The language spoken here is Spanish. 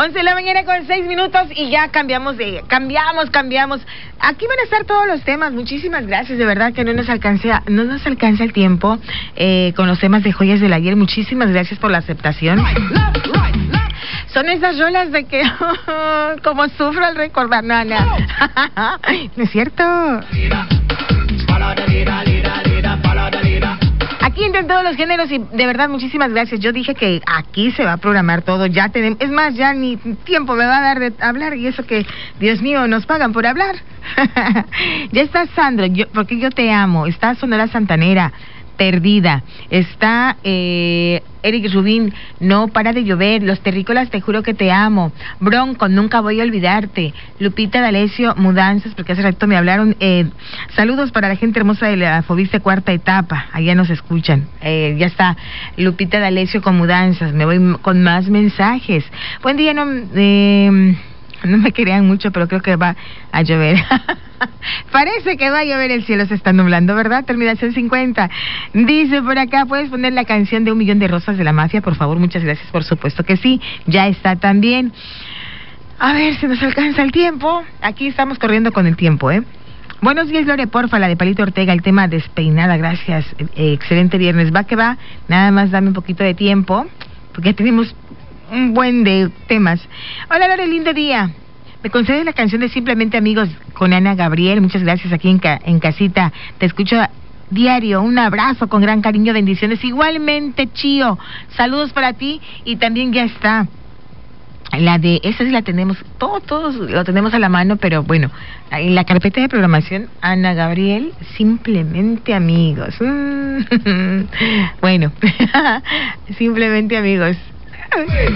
11 de la mañana con 6 minutos y ya cambiamos. Aquí van a estar todos los temas. Muchísimas gracias, de verdad que no nos alcanza el tiempo con los temas de joyas del ayer. Muchísimas gracias por la aceptación. Son esas rolas de que como sufro al recordar, no es cierto. Aquí en todos los géneros y de verdad muchísimas gracias. Yo dije que aquí se va a programar todo, ya tenemos, es más, ya ni tiempo me va a dar de hablar y eso que, Dios mío, nos pagan por hablar. Ya está Sandro, porque yo te amo, está Sonora Santanera, Perdida, está Eric Rubín, no para de llover, Los Terrícolas, te juro que te amo, Bronco, nunca voy a olvidarte, Lupita D'Alessio, Mudanzas, porque hace rato me hablaron, saludos para la gente hermosa de la Fobiste Cuarta Etapa, allá nos escuchan, ya está Lupita D'Alessio con Mudanzas, me voy con más mensajes. Buen día, no me querían mucho, pero creo que va a llover. Parece que va a llover, el cielo se está nublando, ¿verdad? Terminación 50. Dice por acá, ¿puedes poner la canción de 1 millón de rosas de la mafia? Por favor, muchas gracias, por supuesto que sí. Ya está también. A ver si nos alcanza el tiempo. Aquí estamos corriendo con el tiempo, ¿eh? Buenos días, Lore, porfa, la de Palito Ortega, el tema Despeinada, gracias. Excelente viernes. Va que va, nada más dame un poquito de tiempo, porque ya tenemos un buen de temas. Hola, Lore, lindo día. ¿Me concedes la canción de Simplemente Amigos con Ana Gabriel? Muchas gracias, aquí en casita. Te escucho diario. Un abrazo con gran cariño, bendiciones. Igualmente, Chío. Saludos para ti. Y también ya está la de, esa sí la tenemos, todos lo tenemos a la mano, pero bueno, en la carpeta de programación, Ana Gabriel, Simplemente Amigos. Bueno, Simplemente Amigos.